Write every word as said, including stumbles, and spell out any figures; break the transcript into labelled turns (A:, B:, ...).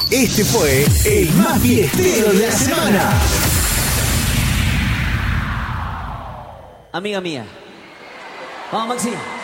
A: Este fue el más fiestero de la semana.
B: Amiga mía. Vamos, Maxi.